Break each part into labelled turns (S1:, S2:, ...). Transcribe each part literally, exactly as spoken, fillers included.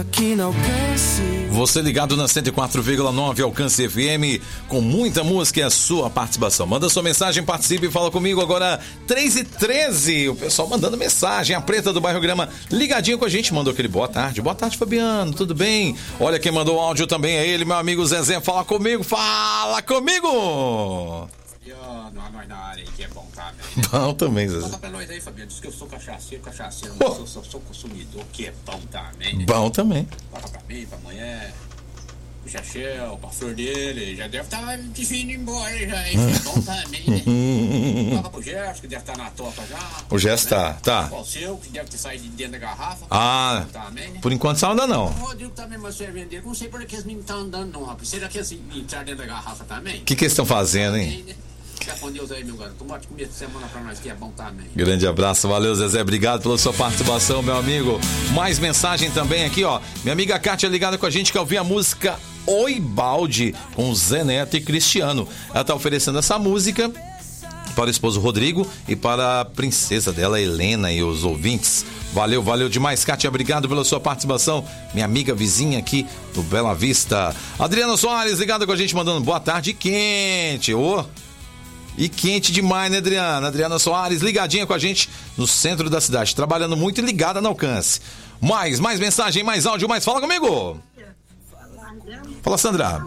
S1: Aqui no Alcance.
S2: Você ligado na cento e quatro vírgula nove Alcance F M, com muita música e a sua participação. Manda sua mensagem, participe e fala comigo agora, três e treze. O pessoal mandando mensagem. A Preta do Bairro Grama ligadinho com a gente, mandou aquele boa tarde. Boa tarde, Fabiano, tudo bem? Olha quem mandou o áudio também é ele, meu amigo Zezé. Fala comigo, fala comigo!
S3: Fabiano, nós na área aí que é bom, tá?
S2: Bom também, Zezé.
S3: Fala pra nós aí, Fabiano. Diz que eu sou cachaceiro, cachaceiro,
S2: Oh.
S3: mas eu sou, sou consumidor, que é bom também. Né?
S2: Bom também.
S3: Fala pra mim, pra mulher, pro Chachel, pra flor dele. Já deve estar de fim embora já, hein? Que é bom também, né? Fala pro Gerson, que deve estar na topa já.
S2: O Gerson tá, tá.
S3: Qual o seu, que deve ter saído de dentro da garrafa.
S2: Ah,
S3: Também, né?
S2: por enquanto só ainda não.
S3: O Rodrigo também vai ser vendido. Não sei por que eles não estão andando, não, rapaz. Será que eles entraram dentro da garrafa também?
S2: O que que eles estão fazendo, hein?
S3: Né? Fica com Deus aí, meu garoto. Tomate começo de semana pra nós, que é bom também.
S2: Grande abraço, valeu, Zezé, obrigado pela sua participação, meu amigo. Mais mensagem também aqui, ó. Minha amiga Kátia ligada com a gente, que ouviu a música Oi Balde, com o Zé Neto e Cristiano. Ela tá oferecendo essa música para o esposo Rodrigo e para a princesa dela, Helena, e os ouvintes. Valeu, valeu demais, Kátia, obrigado pela sua participação. Minha amiga vizinha aqui do Bela Vista. Adriana Soares ligada com a gente, mandando boa tarde quente. Ô, e quente demais, né, Adriana? Adriana Soares ligadinha com a gente no centro da cidade, trabalhando muito e ligada no Alcance. Mais, mais mensagem, mais áudio, mais fala comigo. Fala, Sandra.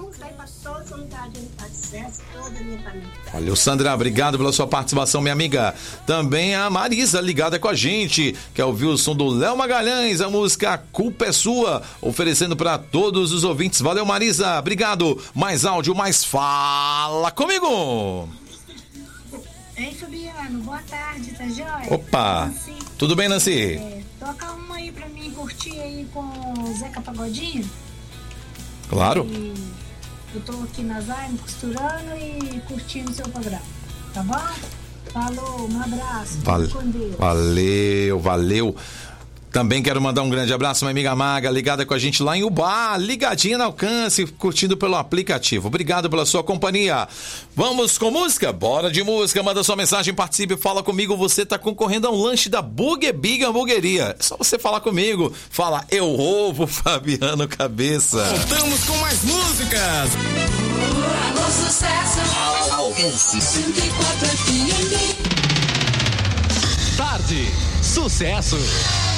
S2: Valeu, Sandra, obrigado pela sua participação, minha amiga. Também a Marisa ligada com a gente, quer ouvir o som do Léo Magalhães, a música A Culpa é Sua, oferecendo para todos os ouvintes. Valeu, Marisa, obrigado. Mais áudio, mais fala comigo.
S4: Ei, Fabiano, boa tarde, tá joia?
S2: Opa,
S4: Nancy.
S2: Tudo bem, Nancy?
S4: É, toca uma aí pra mim curtir aí com o Zeca Pagodinho.
S2: Claro.
S4: E eu tô aqui na Zaine costurando e curtindo o seu programa, tá bom? Falou, um abraço,
S2: Val-
S4: fique com Deus.
S2: Valeu, valeu. Também quero mandar um grande abraço, minha amiga Maga, ligada com a gente lá em Ubá, ligadinha no Alcance, curtindo pelo aplicativo. Obrigado pela sua companhia. Vamos com música? Bora de música, manda sua mensagem, participe, fala comigo. Você tá concorrendo a um lanche da Burger Big Hamburgueria. É só você falar comigo. Fala, eu ovo, Fabiano Cabeça.
S1: Voltamos com mais músicas.
S5: Alô, sucesso. Alcance cento e quatro F M.
S6: Tarde, sucesso.